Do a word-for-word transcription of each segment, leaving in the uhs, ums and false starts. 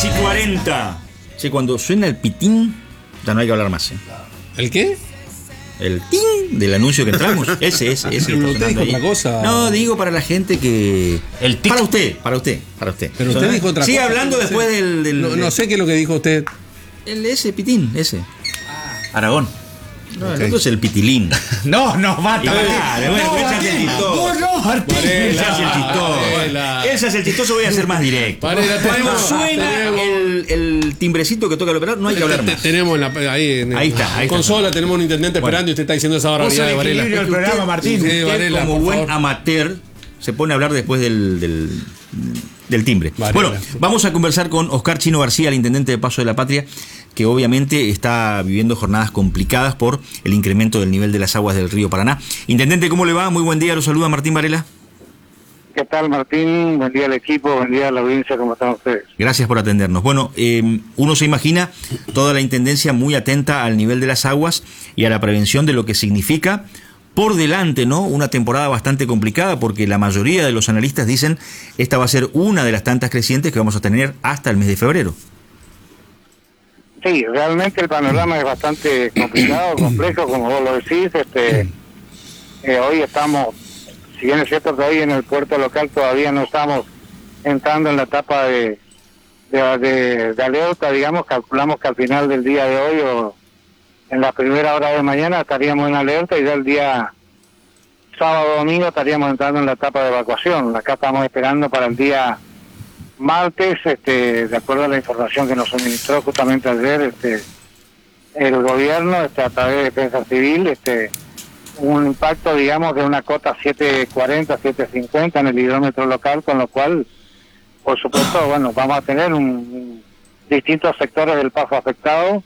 diez y cuarenta. Sí, cuando suena el pitín, ya no hay que hablar más. ¿eh? ¿El qué? El ting del anuncio que entramos. Ese, ese, ese. No te dijo otra cosa. No, digo para la gente que. El tic. Para usted, para usted, para usted. Pero usted dijo otra Sigue cosa. hablando después del. del No, no sé qué es lo que dijo usted. El ese pitín, ese. Aragón. No, el otro es el pitilín. No, no, basta. Claro, bueno, no, él se hace el chistoso. no, Martín. Él se hace el chistoso. Varela. Él se hace el chistoso, voy a ser más directo. Varela, Cuando tenemos- suena tenemos- el, el timbrecito que toca el operador, no hay que hablar Te- más. Tenemos en la, ahí en Ahí está, ahí está. consola, tenemos un intendente Bueno. esperando y usted está diciendo esa barbaridad de Puso el Varela. equilibrio del Usted- programa, Martín. Sí, Usted, Varela, como por buen favor. amateur, se pone a hablar después del, del, del timbre. Varela. Bueno, vamos a conversar con Oscar Chino García, el intendente de Paso de la Patria, que obviamente está viviendo jornadas complicadas por el incremento del nivel de las aguas del río Paraná. Intendente, ¿cómo le va? Muy buen día, lo saluda Martín Varela. ¿Qué tal, Martín? Buen día al equipo, buen día a la audiencia, ¿cómo están ustedes? Gracias por atendernos. Bueno, eh, uno se imagina toda la intendencia muy atenta al nivel de las aguas y a la prevención de lo que significa por delante, ¿no? Una temporada bastante complicada porque la mayoría de los analistas dicen esta va a ser una de las tantas crecientes que vamos a tener hasta el mes de febrero. Sí, realmente el panorama es bastante complicado, complejo, como vos lo decís. Este, eh, hoy estamos, si bien es cierto que hoy en el puerto local todavía no estamos entrando en la etapa de, de, de, de alerta, digamos, calculamos que al final del día de hoy o en la primera hora de mañana estaríamos en alerta y ya el día sábado o domingo estaríamos entrando en la etapa de evacuación. Acá estamos esperando para el día martes, este, de acuerdo a la información que nos suministró justamente ayer este, el gobierno este, a través de Defensa Civil, este, un impacto, digamos, de una cota siete cuarenta, siete cincuenta en el hidrómetro local, con lo cual, por supuesto, bueno, vamos a tener un, distintos sectores del Paso afectados.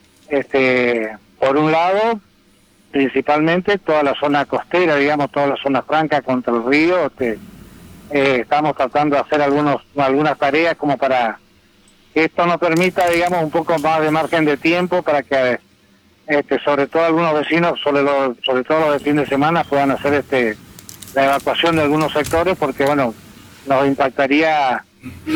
Este, por un lado, principalmente toda la zona costera, digamos, toda la zona franca contra el río. Este, eh, estamos tratando de hacer algunos algunas tareas como para que esto nos permita, digamos, un poco más de margen de tiempo para que, este, sobre todo algunos vecinos, sobre, lo, sobre todo los de fin de semana, puedan hacer este la evacuación de algunos sectores, porque, bueno, nos impactaría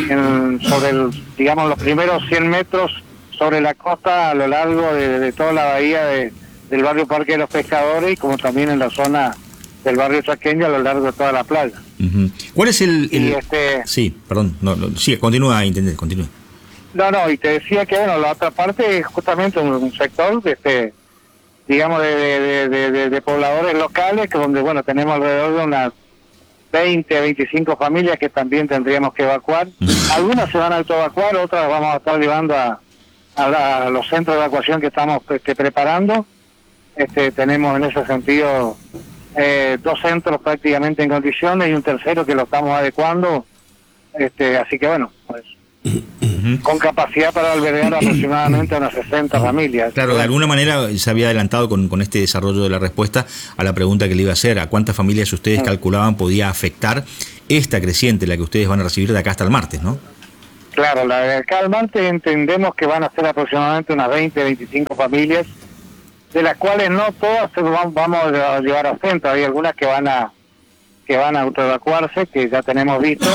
en, sobre, el, digamos, los primeros cien metros sobre la costa a lo largo de, de toda la bahía de, del barrio Parque de los Pescadores y como también en la zona del barrio Chaqueño a lo largo de toda la playa. Uh-huh. ¿Cuál es el...? el... Y este... Sí, perdón, no, no, sí, continúa, intendente, continúa. No, no, y te decía que, bueno, la otra parte es justamente un, un sector, de este, digamos, de, de, de, de, de pobladores locales, que donde, bueno, tenemos alrededor de unas veinte, veinticinco familias que también tendríamos que evacuar. Uh-huh. Algunas se van a autoevacuar, otras vamos a estar llevando a, a, la, a los centros de evacuación que estamos este, preparando. Este, tenemos en ese sentido eh, dos centros prácticamente en condiciones y un tercero que lo estamos adecuando. Este, así que, bueno, pues... Uh-huh. Con capacidad para albergar aproximadamente unas sesenta familias. Claro, de alguna manera se había adelantado con, con este desarrollo de la respuesta a la pregunta que le iba a hacer, a cuántas familias ustedes uh-huh. calculaban podía afectar esta creciente, la que ustedes van a recibir de acá hasta el martes, ¿no? Claro, la de acá al martes entendemos que van a ser aproximadamente unas veinte, veinticinco familias, de las cuales no todas vamos a llevar a centro. Hay algunas que van a que van a autoevacuarse, que ya tenemos visto.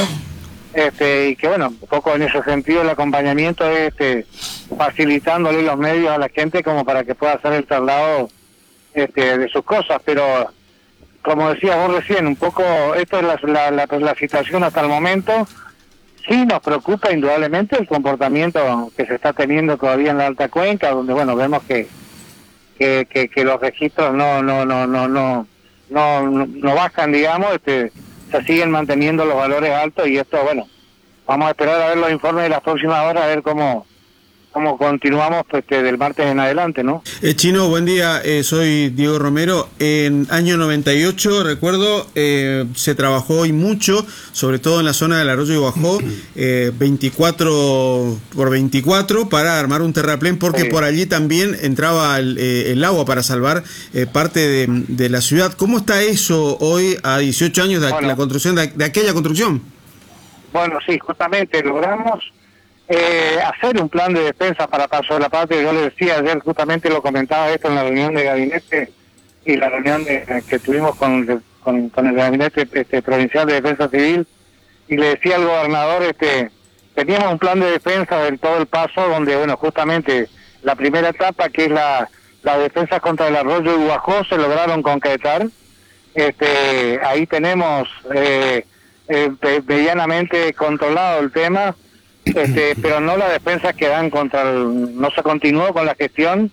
Este, y que bueno, un poco en ese sentido el acompañamiento es este, facilitándole los medios a la gente como para que pueda hacer el traslado este, de sus cosas, pero como decías vos recién, un poco esto es la, la, la, la situación hasta el momento. Sí nos preocupa indudablemente el comportamiento que se está teniendo todavía en la Alta Cuenca, donde bueno, vemos que que, que, que los registros no no no no no no, no, no bajan, digamos, este se siguen manteniendo los valores altos y esto, bueno, vamos a esperar a ver los informes de las próximas horas, a ver cómo cómo continuamos pues, del martes en adelante, ¿no? Eh, Chino, buen día, eh, soy Diego Romero. En año noventa y ocho, recuerdo, eh, se trabajó y mucho, sobre todo en la zona del Arroyo Iguajó, eh, veinticuatro por veinticuatro para armar un terraplén, porque sí. Por allí también entraba el, eh, el agua para salvar eh, parte de, de la ciudad. ¿Cómo está eso hoy, a dieciocho años de bueno, la construcción de, de aquella construcción? Bueno, sí, justamente logramos Eh, hacer un plan de defensa para Paso de la Patria. Yo le decía ayer, justamente lo comentaba esto en la reunión de gabinete y la reunión de, que tuvimos con, con, con el gabinete este, provincial de defensa civil, y le decía al gobernador este teníamos un plan de defensa del todo el paso, donde, bueno, justamente la primera etapa, que es la, la defensa contra el arroyo de Guajó, se lograron concretar. Este, ahí tenemos eh, eh, medianamente controlado el tema, este, pero no las defensas que dan contra el, no se continuó con la gestión,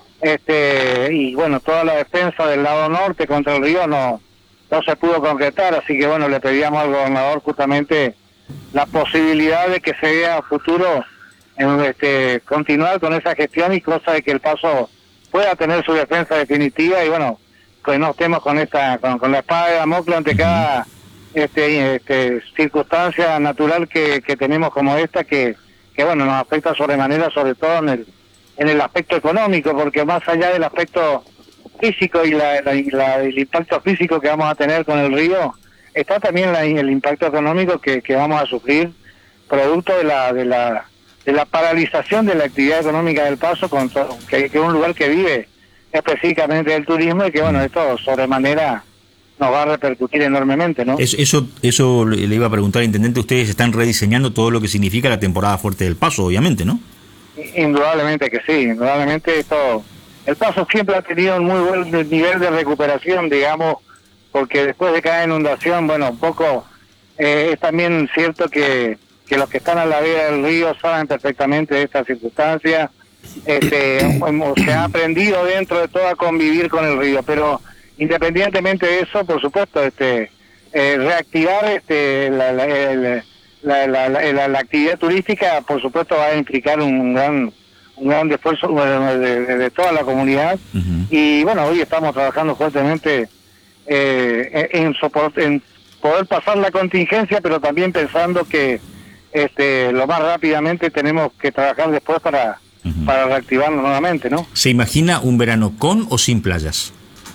este, y bueno, toda la defensa del lado norte contra el río no, no se pudo concretar, así que bueno, le pedíamos al gobernador justamente la posibilidad de que se vea a futuro en, este, continuar con esa gestión, y cosa de que el paso pueda tener su defensa definitiva, y bueno, que no estemos con esta con, con la espada de Damocles ante cada este, este, circunstancia natural que, que tenemos como esta, que, que bueno, nos afecta sobremanera, sobre todo en el en el aspecto económico, porque más allá del aspecto físico y, la, la, y la, el impacto físico que vamos a tener con el río, está también la, el impacto económico que, que vamos a sufrir producto de la de la de la paralización de la actividad económica del paso, con todo, que, que es un lugar que vive específicamente del turismo, y que bueno, esto sobremanera nos va a repercutir enormemente, ¿no? Eso, eso, eso le iba a preguntar al intendente. Ustedes están rediseñando todo lo que significa la temporada fuerte del paso, obviamente, ¿no? Indudablemente que sí, indudablemente esto, el paso siempre ha tenido un muy buen nivel de recuperación, digamos, porque después de cada inundación, bueno, un poco eh, es también cierto que, que los que están a la vera del río saben perfectamente de esta circunstancia. Este, se ha aprendido dentro de todo a convivir con el río, pero independientemente de eso, por supuesto, este, eh, reactivar este, la, la, el, la, la, la, la, la actividad turística, por supuesto, va a implicar un gran un gran esfuerzo de, de, de toda la comunidad. Uh-huh. Y bueno, hoy estamos trabajando fuertemente eh, en, soport, en poder pasar la contingencia, pero también pensando que este, lo más rápidamente tenemos que trabajar después para Uh-huh. para reactivarnos nuevamente, ¿no? ¿Se imagina un verano con o sin playas?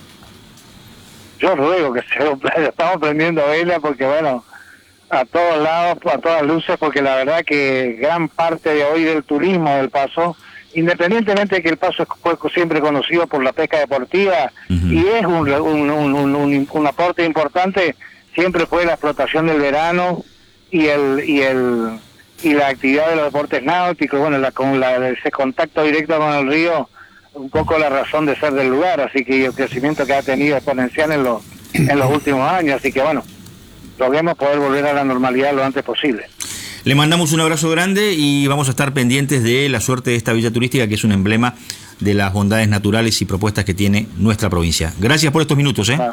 Yo ruego que sea un playa. Estamos prendiendo vela porque, bueno, a todos lados, a todas luces, porque la verdad que gran parte de hoy del turismo del Paso, independientemente de que el Paso fue siempre conocido por la pesca deportiva, uh-huh. y es un, un, un, un, un aporte importante, siempre fue la explotación del verano y el... y el y la actividad de los deportes náuticos, bueno, la, con la, ese contacto directo con el río, un poco la razón de ser del lugar, así que el crecimiento que ha tenido exponencial en los en los últimos años, así que bueno, logremos poder volver a la normalidad lo antes posible. Le mandamos un abrazo grande y vamos a estar pendientes de la suerte de esta villa turística, que es un emblema de las bondades naturales y propuestas que tiene nuestra provincia. Gracias por estos minutos, ¿eh? Ah.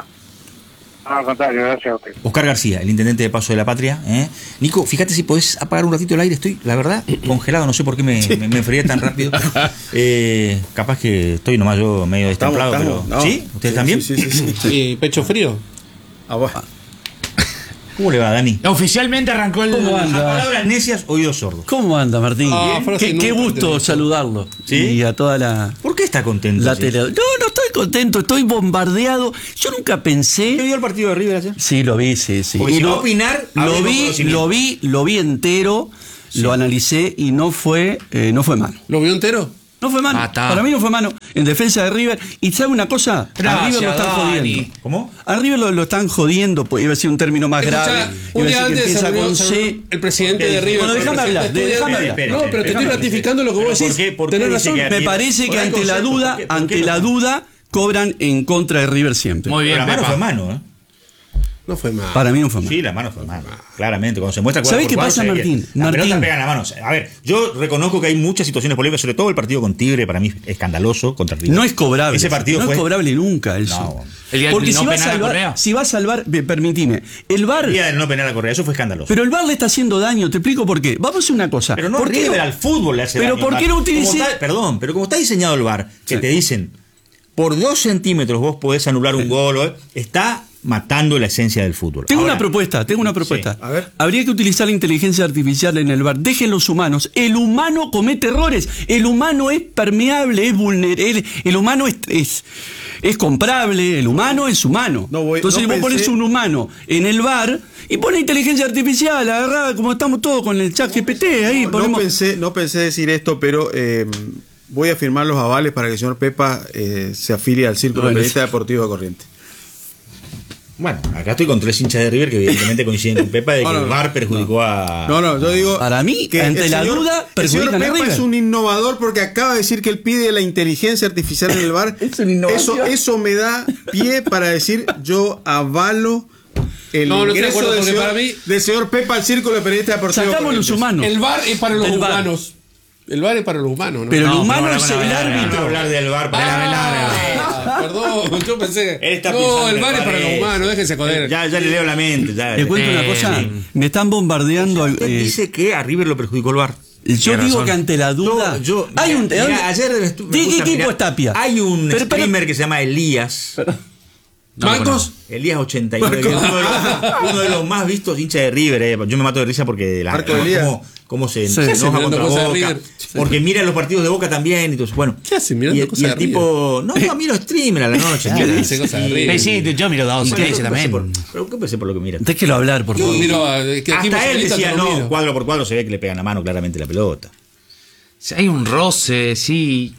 Al contrario, gracias a usted. Oscar García, el intendente de Paso de la Patria. ¿eh? Nico, fíjate si podés apagar un ratito el aire. Estoy, la verdad, congelado. No sé por qué me, sí. me, me enfrié tan rápido. Eh, capaz que estoy nomás yo medio destemplado. Estamos, estamos, pero... no. ¿Sí? ¿Ustedes sí, también? Sí, sí, sí, sí. ¿Y pecho frío? Ah, bueno. ¿Cómo le va, Dani? Oficialmente arrancó el... ¿Cómo anda? Palabras necias, oídos sordos. ¿Cómo anda, Martín? Ah, qué qué gusto saludarlo. ¿Sí? Y a toda la... ¿Por qué está contento? La ¿Sí? tele... No, no estoy contento, estoy bombardeado. Yo nunca pensé... ¿Usted vio el partido de River ayer? Sí, lo vi, sí, sí. Porque Y si lo, va a opinar, lo hable con vi, conocimiento. lo vi, lo vi entero, Sí. lo analicé y no fue, eh, no fue mano. ¿Lo vio entero? No fue mano. Ah, está. Para mí no fue mano. En defensa de River. Y sabe una cosa, a Gracias, River lo están Dani. jodiendo. ¿Cómo? A River lo, lo están jodiendo, pues iba a ser un término más Escuchá, grave. un Iba día a decir que antes se empieza reunió, con se C. reunió el presidente de River. Bueno, el déjame presidente hablar, estudiante. déjame hablar. Espere, No, espere, pero te estoy déjame ratificando lo que vos ¿Por decís. qué? ¿Por qué Tenés dice razón. que- Me parece Por que el ante la concepto, duda, ¿por qué? ¿Por qué ante no? la duda, cobran en contra de River siempre. Muy bien, Pero la mano Pepa. fue mano, ¿eh? No fue mal. Para mí no fue mal. Sí, la mano fue mano. Claramente, cuando se muestra cuadro ¿Sabés por qué cuadro, pasa, se ve que Martín? La Martín. pelota pega en la mano. A ver, yo reconozco que hay muchas situaciones polémicas, sobre todo el partido con Tigre, para mí escandaloso contra River. No es cobrable. Ese partido no fue... es cobrable nunca eso. No. El día Porque del si no va, a penal a salvar, Correa. si va a salvar, ve, permitime, el V A El R, día del no penal a Correa, eso fue escandaloso. pero el V A R le está haciendo daño, te explico por qué. Vamos a hacer una cosa. Pero no ¿Por qué River al fútbol le hace Pero daño ¿por al qué V A R. no utilicé- Como está- Perdón, pero como está diseñado el V A R, que Sí. te dicen, por dos centímetros vos podés anular un gol, o- está matando la esencia del fútbol. Tengo Ahora, una propuesta, tengo una propuesta. Sí, a ver. Habría que utilizar la inteligencia artificial en el V A R. Dejen los humanos. El humano comete errores. El humano es permeable, es vulnerable. El humano es, es, es comprable. El humano es humano. No voy- Entonces no vos pensé- pones un humano en el V A R y pones inteligencia artificial, agarrá, como estamos todos con el chat G P T. Ahí No, ponemos. pensé, no pensé decir esto, pero eh, voy a firmar los avales para que el señor Pepa eh, se afilie al Círculo Bueno, Periodista Deportivo de Corrientes. Bueno, acá estoy con tres hinchas de River que evidentemente coinciden con Pepa de que No, no, el V A R no, perjudicó a... No, no, yo digo. Para mí, ante el la duda, el señor perjudican a Pepa River. es un innovador porque acaba de decir que él pide la inteligencia artificial en el V A R. Es una innovación. Eso, eso me da pie para decir yo avalo el No, no estoy de ingreso acuerdo, del porque señor, para mí- del señor Pepa al círculo de periodistas deportivos. Sacamos los Corrientes. humanos. El V A R es para los El V A R. humanos. El V A R es para los humanos, ¿no? Pero el No, humano pero es bueno, el bueno, bueno, árbitro. Vamos a hablar del V A R para la velada. Ah, perdón, yo pensé. Él está No, pensando el en V A R es para los eso. humanos, déjense joder. Ya, ya le leo la mente. Ya. Te cuento una Eh, cosa, sí. me están bombardeando. Usted eh, dice que a River lo perjudicó el V A R. yo Tiene digo razón. que ante la duda. Yo, yo- hay un. mira, hay- ayer estu- me ¿De puse qué a equipo mirar. es Tapia? Hay un Pero, pero- streamer que se llama Elías. ¿Marcos? Elías ochenta y nueve, que es uno de, los, uno de los más vistos hinchas de River. eh. Yo me mato de risa porque la, Marco Elías. cómo, cómo se, Sí. se ¿Qué hace enoja mirando contra cosas de Boca. River? Porque mira los partidos de Boca también. Y entonces, bueno, ¿Qué hace mirando y, el- cosas y el de River? tipo. No, no, miro streamer a la noche. ¿Qué mira. dice cosas de River? Eh, sí, yo miro dos y Bueno, tres preocúpese también. por- Preocúpese por lo que mira. Déjelo hablar, por Yo favor. miro a- que equipo Hasta él socialista decía, te lo no, miro. cuadro por cuadro se ve que le pegan la mano claramente la pelota. Sí, hay un roce, sí.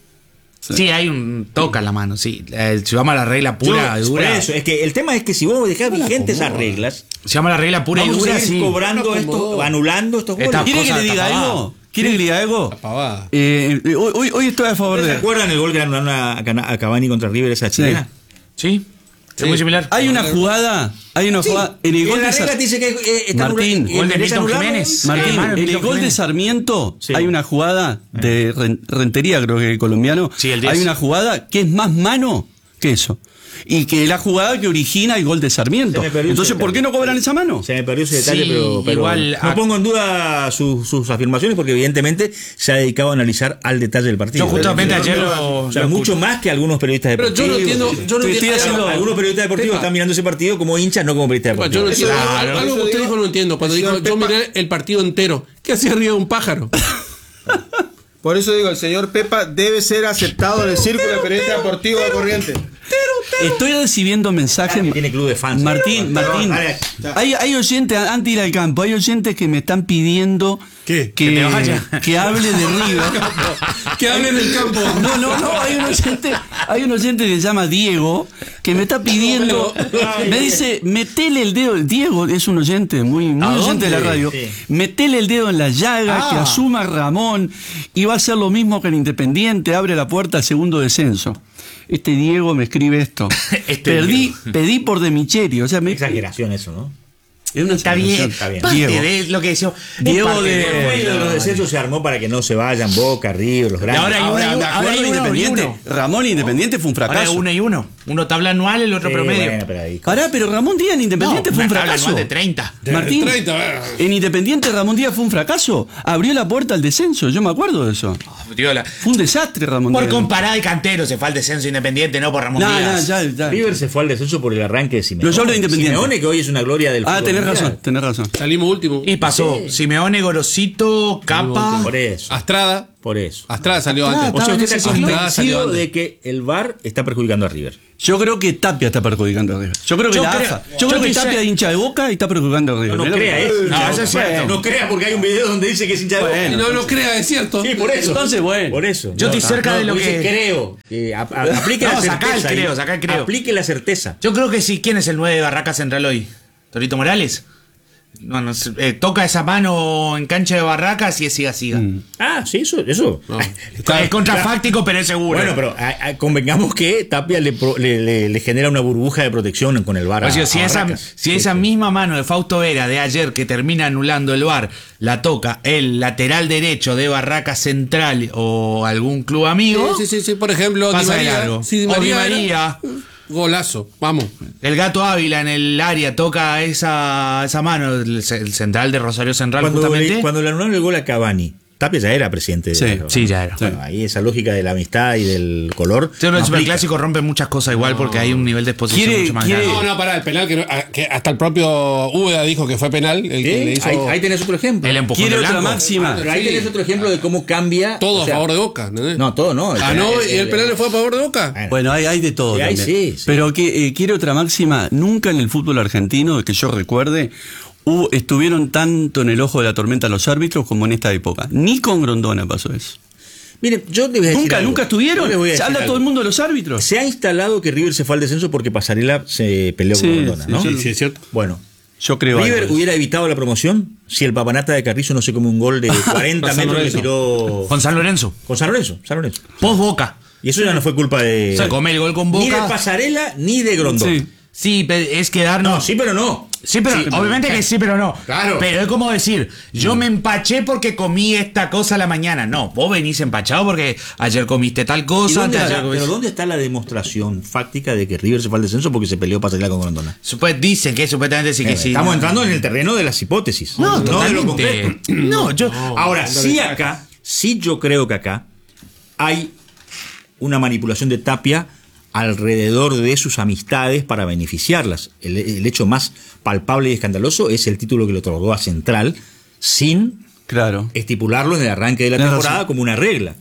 Sí, hay un toca en la mano, sí. Eh, si vamos a la regla pura y Yo, por dura. eso, es que el tema es que si vos dejás vigentes esas reglas, Si vamos a la regla pura y vamos a dura, seguir sí. cobrando No, esto, como- anulando estos goles. Esta- ¿Quiere que cosa le diga tapada. algo? ¿Quiere que le diga algo? Pavada. Eh, eh, hoy, hoy, hoy estoy a favor ¿Se de. acuerdan el gol que le anularon a, a Cavani contra River, esa chilena? Sí, Sí. es muy similar. Hay una jugada. Hay una jugada. En el Y gol en la de regla Sar- te dice que eh, está Martín, anulado, gol de merece Milton anularlo. Jiménez. Martín, Eh, mano, en el Milton gol de Jiménez. Sarmiento Sí. hay una jugada de Ren- Rentería, creo que el colombiano. Sí, el diez. Hay una jugada que es más mano que eso. Y que es la jugada que origina el gol de Sarmiento. Se me perdió Entonces, ese ¿por qué no cobran esa mano? Se me perdió ese detalle, Sí, pero, pero igual no a- pongo en duda sus, sus afirmaciones porque evidentemente se ha dedicado a analizar al detalle del partido. Yo justamente Pero- ayer pero- lo- O sea, lo mucho más que algunos periodistas Pero yo deportivos. no entiendo. Yo no Estoy- estoy entiendo. haciendo- Algunos periodistas deportivos Pepa. están mirando ese partido como hinchas, no como periodistas Yo deportivos. no entiendo. Claro. Algo que usted dijo no entiendo. Cuando dijo, Señor yo Pepa. miré el partido entero. ¿Qué hacía arriba de un pájaro? Por eso digo, el señor Pepa debe ser aceptado en el círculo de periodistas deportivos de Corrientes. Estoy recibiendo mensajes. Que tiene club de fans. Martín, Pero, Martín, dale. hay, hay oyentes, antes de ir al campo, hay oyentes que me están pidiendo ¿Qué? que, Que te vaya. que hable de River. Que hable en el campo. No, no, no, hay un oyente, hay un oyente que se llama Diego, que me está pidiendo, me dice, metele el dedo, Diego es un oyente, muy, muy ¿A oyente de la dónde? radio, Sí. metele el dedo en la llaga, Ah. que asuma Ramón, y va a hacer lo mismo que el Independiente, abre la puerta al segundo descenso. Este Diego me escribe esto. Este Perdí, Diego. pedí por De Micheli, o sea, me, Exageración eso, ¿no? es una Está bien, exageración. está bien. parte Diego. de lo que decía. Diego parte de- El de los descensos se armó para que no se vayan Boca, River, los grandes. ahora hay Ahora, uno, de ahora acuerdo, hay uno, Independiente, y uno. Ramón Independiente fue un Ahora hay fracaso. uno y uno. Uno tabla anual, el otro Sí, promedio. bueno, pero ahí- Pará, pero Ramón Díaz en Independiente No, fue un una tabla fracaso. anual de treinta. Martín, treinta. en Independiente Ramón Díaz fue un fracaso. Abrió la puerta al descenso, yo me acuerdo de eso. Oh, tío, la- Fue un desastre Ramón Por Díaz. comparada de cantero se fue al descenso Independiente, no por Ramón No, no, Díaz. ya, ya. River se fue al descenso por el arranque de Simeone. Pero yo hablo de Independiente. Simeone, que hoy es una gloria del Ah, fútbol tenés mundial. razón, tenés razón. Salimos último. Y pasó Simeone, Gorosito, Capa. Por eso, Astrada. por eso. Astrada salió Astrada, antes. O sea, usted está Astrada salió convencido antes. de que el V A R está perjudicando a River. Yo creo que Tapia está perjudicando a River. Yo creo que Yo la creo- AFA. Yo, yo creo que quise- Tapia es hincha de Boca y está perjudicando a River. No, no Mirá lo crea que- eso. No, eso es cierto. No crea porque hay un video donde dice que es hincha de Boca. Bueno. No, no crea, es cierto. Sí, por eso. Entonces, bueno. Por eso. Yo estoy cerca de lo dice que- creo. Que a- a- aplique la No, certeza. sacá el ahí. creo, sacá el creo. Aplique la certeza. Yo creo que sí. ¿Quién es el nueve de Barraca Central hoy? ¿Torito Morales? Bueno, se- eh, toca esa mano en cancha de Barracas y es siga siga. Ah, sí, eso. eso. No. Es contrafáctico, pero es seguro. Bueno, pero a- a- convengamos que Tapia le, pro- le, le- le genera una burbuja de protección con el V A R. O sea, a- si a esa, Barracas. si Sí, esa sí. misma mano de Fausto Vera de ayer que termina anulando el V A R la toca el lateral derecho de Barraca Central o algún club amigo, Sí, sí, sí. Por ejemplo, Di pasa de María. largo. Sí, Di O Di María. era- María. Golazo. Vamos. El Gato Ávila en el área toca esa, esa mano, el, el central de Rosario Central Cuando justamente. le, cuando le anularon el gol a Cavani, Tapia ya era presidente. de Sí, la- sí, ya era. Bueno, ahí esa lógica de la amistad y del color. Sí, pero el no aplica. Superclásico rompe muchas cosas igual porque hay un nivel de exposición Quiere- mucho más quiere- grande. No, no, pará, el penal que, no- a- que hasta el propio Úbeda dijo que fue penal. El que Sí, le hizo ahí, ahí tenés otro ejemplo. El empujón Quiere de otra Blanco. máxima. Pero ahí Sí. tenés otro ejemplo de cómo cambia. todo o sea, a favor de Boca. ¿no? No, todo no. Ah, no, y el penal le fue a favor de Boca. Bueno. Bueno, hay, hay de todo. Sí, ahí también. sí, sí. Pero que eh, quiere otra máxima. Nunca en el fútbol argentino, que yo recuerde, hubo- estuvieron tanto en el ojo de la tormenta los árbitros como en esta época. Ni con Grondona pasó eso. Miren, yo les voy a decir ¿Nunca, algo. nunca estuvieron? Yo les voy a Se decir habla algo. todo el mundo de los árbitros. Se ha instalado que River se fue al descenso porque Pasarela se peleó Sí, con Rondona, sí, ¿no? Sí, sí, es cierto. Bueno, Yo creo River algo de hubiera evitado la promoción si el Papanata de Carrizo no se come un gol de cuarenta San metros que Lorenzo. tiró Con San Lorenzo. con San Lorenzo, San Lorenzo. Post Boca. Y eso ya no fue culpa de Se come el gol con ni de Boca. Pasarela ni de Grondón. Sí. Sí, pe- es quedarnos. No, sí, pero no. Sí, pero obviamente que sí, pero no. Claro. Pero es como decir, yo me empaché porque comí esta cosa a la mañana. No, vos venís empachado porque ayer comiste tal ¿Y cosa. dónde antes está, ayer comiste- pero ¿dónde está la demostración fáctica de que River se fue al descenso porque se peleó Pasarela con Grondona? Supuest- dicen que supuestamente sí que Eh, sí. Estamos entrando en el terreno de las hipótesis. No, de lo totalmente. concreto. No, yo. Ahora, sí acá, sí yo creo que acá hay una manipulación de Tapia alrededor de sus amistades para beneficiarlas. El, el hecho más palpable y escandaloso es el título que le otorgó a Central sin Claro. estipularlo en el arranque de la Tenés temporada razón. como una regla.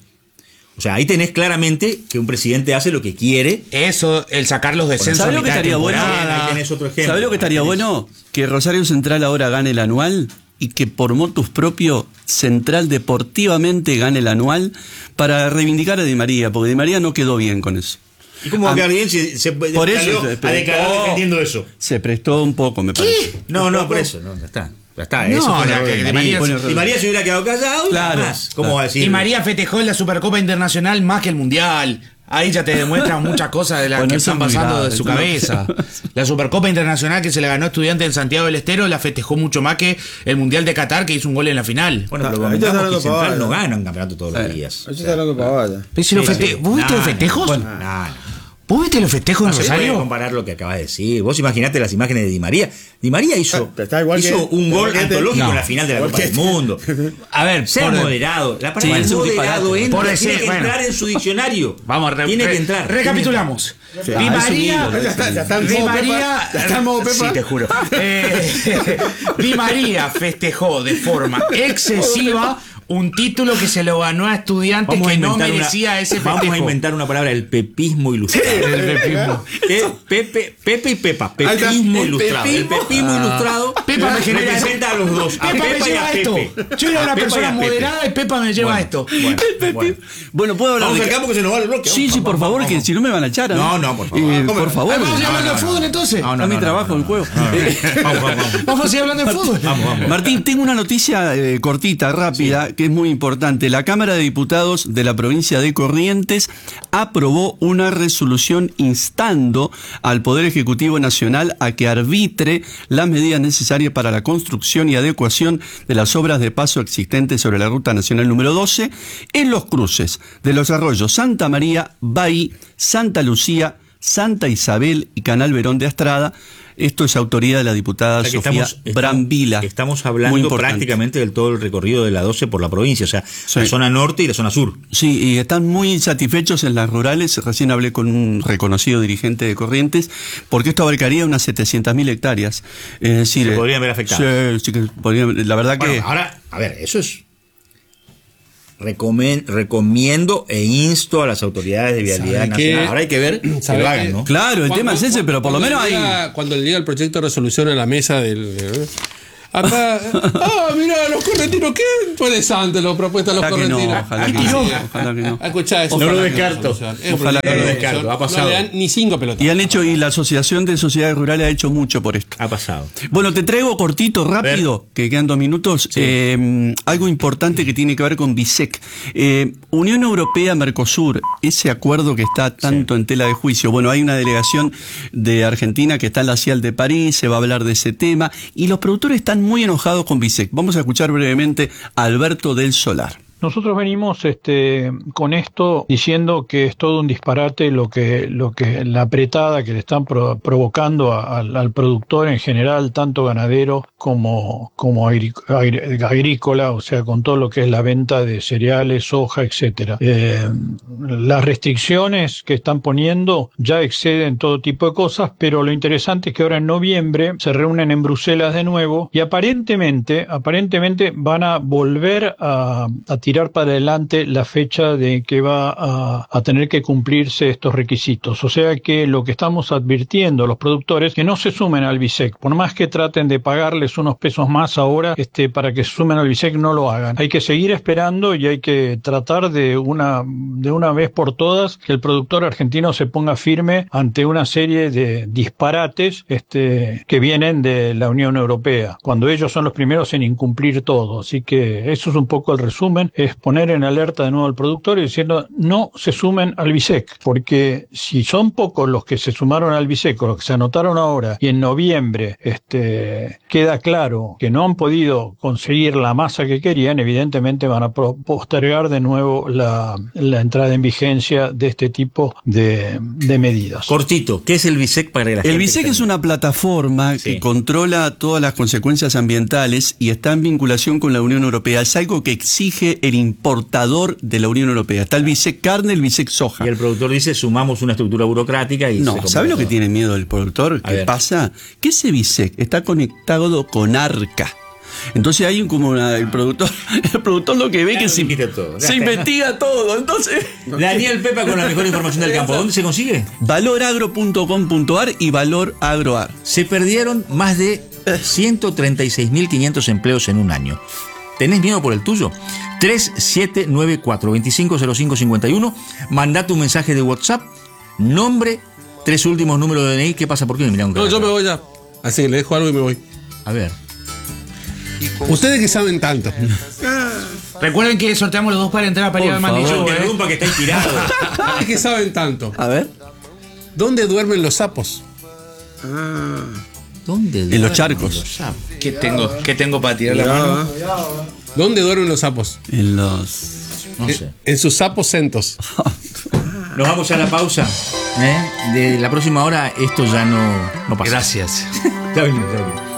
O sea, ahí tenés claramente que un presidente hace lo que quiere. Eso, el sacar los descensos. ¿Sabés a lo que mitad de estaría bueno? temporada. Ahí tenés otro ejemplo. ¿Sabés lo que estaría Ahí tenés- bueno? Que Rosario Central ahora gane el anual y que por motus propio Central deportivamente gane el anual para reivindicar a Di María, porque Di María no quedó bien con eso. ¿Y cómo va a Ah, quedar bien si se por eso salió se a prestó. declarar defendiendo eso? Se prestó un poco, me parece. No, no, por eso, no, ya está. Ya está, No, eso fue la error que de Di Di María- María. Di María se hubiera quedado callado y Claro, nada más. ¿Cómo claro. va a decir? Y María festejó en la Supercopa Internacional más que el Mundial. Ahí ya te demuestran muchas cosas de las Bueno, que eso están es muy pasando grave, de su eso no- cabeza. La Supercopa Internacional que se le ganó a Estudiantes en Santiago del Estero la festejó mucho más que el Mundial de Qatar que hizo un gol en la final. Bueno, pero Ahí está convengamos hablando que Central pavada. no gana un campeonato todos los días. Eso está loco para vaya. Pero si los Sí, feste- sí. ¿Vos viste Nah, los festejos? nah, nah, nah. ¿Vos viste los festejos No en se puede Rosario? comparar lo que acabas de decir. Vos imaginate las imágenes de Di María. Di María hizo, Ah, está igual hizo que- un gol que- antológico no. en la final de la Igual Copa que- del Mundo. A ver, Ser por- moderado. La palabra Sí, es un moderado disparate. entra, Por tiene decir, que bueno. entrar en su diccionario. Vamos, re- tiene re- que entrar. Recapitulamos. Di Ah, es un María. ídolo, Ya está, ya está en Di modo María. Pepa. Ya está en modo Pepa. Sí, te juro. Eh, Di María festejó de forma excesiva un título que se lo ganó a Estudiantes Vamos a que no inventar merecía una, ese festejo. Vamos a inventar una palabra, el pepismo ilustrado. El pepismo. Pe- Pepe, Pepe y Pepa, Ahí está, pepismo el ilustrado. El pepismo. pepismo ilustrado Pepa me genera representa a los dos. A Pepa me Pepa y lleva a esto. Pepe. Yo era A una Pepa y persona a Pepe. moderada y Pepa me lleva Bueno, esto. Bueno, bueno. Bueno, ¿puedo hablar Vamos de acá que- porque se nos va el bloque. Sí, Vamos, sí, por vamos, favor, vamos, que si no me van a echar. No, no, por favor. Eh, ¿Cómo por no? favor. Vamos a seguir No, hablando no, de no, fútbol no. entonces. No, no, A mi no, trabajo no, en no. juego. No, no. Eh, Vamos, vamos, vamos. Vamos a seguir hablando de fútbol. Vamos, vamos. Martín, tengo una noticia eh, cortita, rápida, que es muy importante. La Cámara de Diputados de la provincia de Corrientes aprobó una resolución instando al Poder Ejecutivo Nacional a que arbitre las medidas necesarias para la construcción y adecuación de las obras de paso existentes sobre la Ruta Nacional número doce en los cruces de los arroyos Santa María, Bahí, Santa Lucía, Santa Isabel y Canal Verón de Astrada. Esto es autoridad de la diputada O sea que Sofía estamos, estamos- Brambila. Estamos Muy hablando importante. prácticamente del todo el recorrido de la doce por la provincia, o sea, Sí. la zona norte y la zona sur. Sí, y están muy satisfechos en las rurales. Recién hablé con un reconocido dirigente de Corrientes, porque esto abarcaría unas setecientas mil hectáreas. Es decir, Se eh, podrían ver afectadas. Sí, sí que podrían- la verdad Bueno, que... ahora, a ver, eso es. Recomen- recomiendo e insto a las autoridades de vialidad ¿Sabe nacional. qué? Ahora hay que ver que ¿Sabe lo hagan, qué? ¿no? Claro, el tema es ese, pero por lo cuando menos hay... llega- Cuando le llega el proyecto de resolución a la mesa del... eh, acá... ah, mira, los correntinos, qué interesante lo propuesto de los Ojalá que no, correntinos. ojalá ¿Qué que tiró? no, ojalá que no. Escuchá eso. No lo Ojalá que descarto. solución. Es un Ojalá proyecto que no de lo descarto, resolución. ha pasado. No le dan ni cinco pelotas. Y han hecho, y la Asociación de Sociedades Rurales ha hecho mucho por esto. Ha pasado. Bueno, te traigo cortito, rápido, que quedan dos minutos, eh, algo importante que tiene que ver con BISEC. Eh, Unión Europea, Mercosur, ese acuerdo que está tanto en tela de juicio. Bueno, hay una delegación de Argentina que está en la CIAL de París, se va a hablar de ese tema, y los productores están muy enojados con BISEC. Vamos a escuchar brevemente a Alberto del Solar. Nosotros venimos este, con esto diciendo que es todo un disparate lo que, lo que la apretada que le están pro, provocando a, al, al productor en general, tanto ganadero como, como agri, agri, agrícola, o sea, con todo lo que es la venta de cereales, soja, etcétera. Eh, las restricciones que están poniendo ya exceden todo tipo de cosas, pero lo interesante es que ahora en noviembre se reúnen en Bruselas de nuevo y aparentemente, aparentemente van a volver a, a tirar tirar para adelante la fecha de que va a, a tener que cumplirse estos requisitos. O sea que lo que estamos advirtiendo a los productores, que no se sumen al BISEC, por más que traten de pagarles unos pesos más ahora este, para que se sumen al BISEC, no lo hagan. Hay que seguir esperando y hay que tratar de una, de una vez por todas que el productor argentino se ponga firme ante una serie de disparates este, que vienen de la Unión Europea, cuando ellos son los primeros en incumplir todo. Así que eso es un poco el resumen, es poner en alerta de nuevo al productor y diciendo no se sumen al BISEC, porque si son pocos los que se sumaron al BISEC o los que se anotaron ahora y en noviembre este, queda claro que no han podido conseguir la masa que querían, evidentemente van a postergar de nuevo la, la entrada en vigencia de este tipo de, de medidas. Cortito, ¿qué es el BISEC para la gente? El BISEC es una plataforma Sí. que controla todas las consecuencias ambientales y está en vinculación con la Unión Europea. Es algo que exige el importador de la Unión Europea. Está el BISEC carne, el BISEC soja. Y el productor dice, sumamos una estructura burocrática y... No, ¿sabe lo que tiene miedo el productor? A ¿Qué ver. pasa? Que ese BISEC está conectado con ARCA. Entonces hay como una, el productor, el productor lo que ve Ya que lo se, dijiste todo. se investiga todo. Entonces, Daniel Pepa con la mejor información del campo. ¿Dónde se consigue? valoragro punto com punto ar y valoragroar. Se perdieron más de ciento treinta y seis mil quinientos empleos en un año. ¿Tenés miedo por el tuyo? tres siete nueve cuatro, dos cinco cero cinco cinco uno. Mandá tu mensaje de WhatsApp, nombre, tres últimos números de D N I. ¿Qué pasa? ¿Por qué me miran con No, cara? yo me voy ya. Así, le dejo algo y me voy. A ver. Ustedes que saben tanto. Recuerden que sorteamos los dos para entrar para ir al Por favor. Mandillú, ¿eh? Interrumpa que está inspirado. Ustedes que saben tanto. A ver. ¿Dónde duermen los sapos? ¿Dónde? En los charcos. ¿Qué tengo, ¿Qué tengo para tirar la mano? ¿Dónde duermen los sapos? En los... No sé. En sus saposentos. Nos vamos a la pausa. ¿eh? De la próxima hora esto ya no, no pasa. Gracias. Ya venimos, ya venimos.